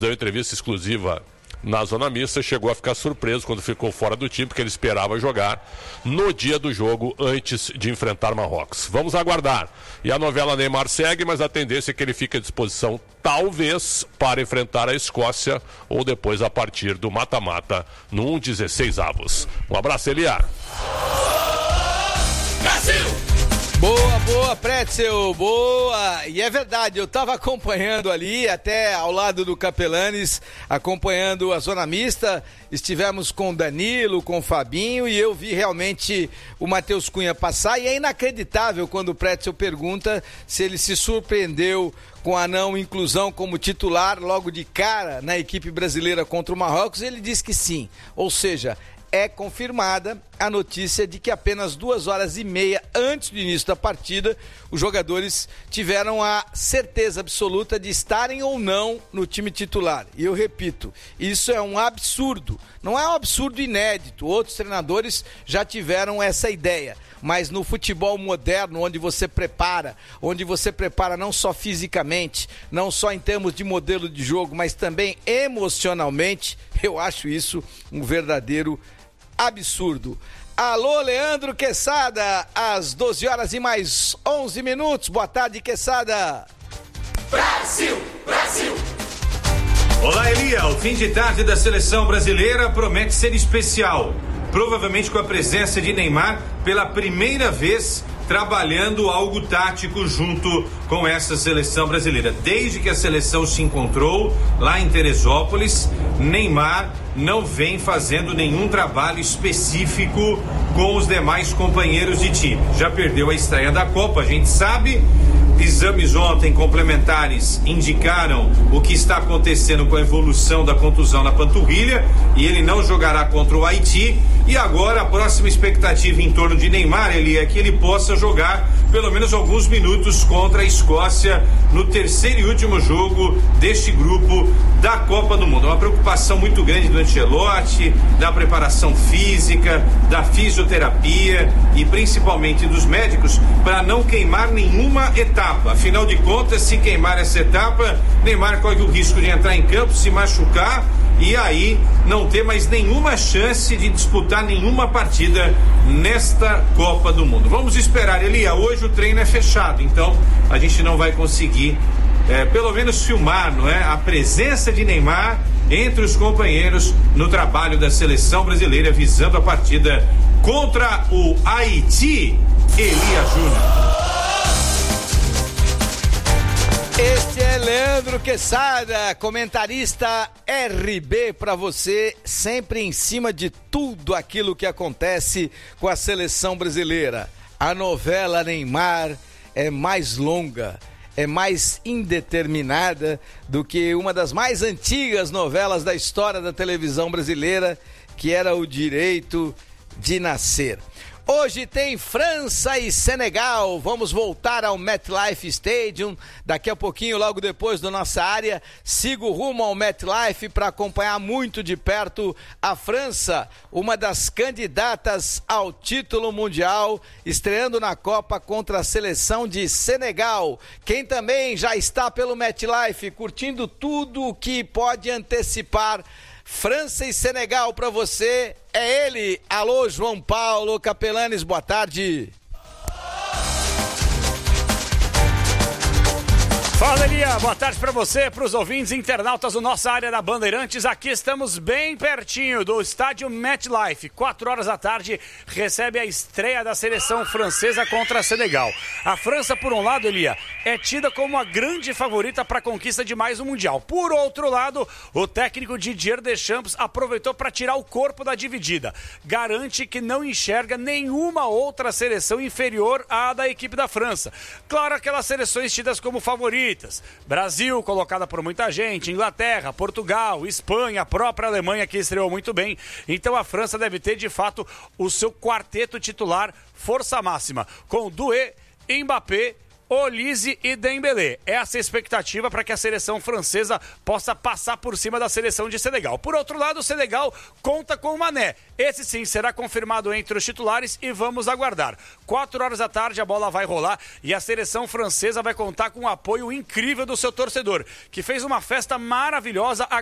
deu entrevista exclusiva na zona mista, chegou a ficar surpreso quando ficou fora do time, porque ele esperava jogar no dia do jogo antes de enfrentar Marrocos. Vamos aguardar. E a novela Neymar segue, mas a tendência é que ele fique à disposição, talvez, para enfrentar a Escócia ou depois a partir do mata-mata no 1/16avos. Um abraço, Elia. Brasil! Boa, Pretzel, boa! E é verdade, eu estava acompanhando ali, até ao lado do Capelanes, acompanhando a zona mista, estivemos com o Danilo, com o Fabinho, e eu vi realmente o Matheus Cunha passar, e é inacreditável quando o Pretzel pergunta se ele se surpreendeu com a não inclusão como titular logo de cara na equipe brasileira contra o Marrocos. Ele diz que sim, ou seja, é confirmada a notícia de que apenas 2h30 antes do início da partida, os jogadores tiveram a certeza absoluta de estarem ou não no time titular. E eu repito, isso é um absurdo. Não é um absurdo inédito. Outros treinadores já tiveram essa ideia. Mas no futebol moderno, onde você prepara não só fisicamente, não só em termos de modelo de jogo, mas também emocionalmente, eu acho isso um verdadeiro absurdo. Alô, Leandro Quesada, às 12h mais 11. Boa tarde, Quesada. Brasil! Olá, Elia. O fim de tarde da seleção brasileira promete ser especial. Provavelmente com a presença de Neymar pela primeira vez trabalhando algo tático junto com essa seleção brasileira. Desde que a seleção se encontrou lá em Teresópolis, Neymar não vem fazendo nenhum trabalho específico com os demais companheiros de time. Já perdeu a estreia da Copa, a gente sabe. Exames ontem complementares indicaram o que está acontecendo com a evolução da contusão na panturrilha e ele não jogará contra o Haiti. E agora a próxima expectativa em torno de Neymar, é que ele possa jogar pelo menos alguns minutos contra a Escócia no terceiro e último jogo deste grupo da Copa do Mundo. Uma preocupação muito grande do Ancelotti, da preparação física, da fisioterapia e principalmente dos médicos para não queimar nenhuma etapa. Afinal de contas, se queimar essa etapa, Neymar corre o risco de entrar em campo, se machucar e aí não ter mais nenhuma chance de disputar nenhuma partida nesta Copa do Mundo. Vamos esperar, Elia. Hoje o treino é fechado, então a gente não vai conseguir pelo menos filmar, não é? A presença de Neymar entre os companheiros no trabalho da seleção brasileira visando a partida contra o Haiti. Elia Júnior. Este é Leandro Quesada, comentarista RB para você, sempre em cima de tudo aquilo que acontece com a seleção brasileira. A novela Neymar é mais longa, é mais indeterminada do que uma das mais antigas novelas da história da televisão brasileira, que era O Direito de Nascer. Hoje tem França e Senegal, vamos voltar ao MetLife Stadium, daqui a pouquinho, logo depois da nossa área, sigo rumo ao MetLife para acompanhar muito de perto a França, uma das candidatas ao título mundial, estreando na Copa contra a seleção de Senegal. Quem também já está pelo MetLife, curtindo tudo o que pode antecipar França e Senegal para você, é ele. Alô, João Paulo Capelanes, boa tarde. Fala, Elia, boa tarde para você, para os ouvintes internautas do nossa área da Bandeirantes. Aqui estamos bem pertinho do estádio MetLife. 4h da tarde recebe a estreia da seleção francesa contra a Senegal. A França, por um lado, Elia, é tida como a grande favorita para a conquista de mais um Mundial. Por outro lado, o técnico Didier Deschamps aproveitou para tirar o corpo da dividida. Garante que não enxerga nenhuma outra seleção inferior à da equipe da França. Claro, aquelas seleções tidas como favoritas. Brasil, colocada por muita gente, Inglaterra, Portugal, Espanha, a própria Alemanha, que estreou muito bem. Então a França deve ter, de fato, o seu quarteto titular força máxima, com Doué, Mbappé, Olise e Dembélé. Essa é a expectativa para que a seleção francesa possa passar por cima da seleção de Senegal. Por outro lado, o Senegal conta com o Mané. Esse sim será confirmado entre os titulares e vamos aguardar. 4 da tarde a bola vai rolar e a seleção francesa vai contar com um apoio incrível do seu torcedor, que fez uma festa maravilhosa